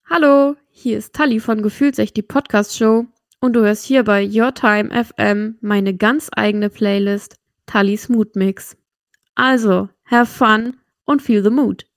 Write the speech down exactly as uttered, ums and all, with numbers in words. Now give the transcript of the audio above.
Hallo, hier ist Tali von Gefühlsecht, die Podcast-Show und du hörst hier bei Your Time F M meine ganz eigene Playlist Tallis Mood Mix. Also, have fun und feel the mood.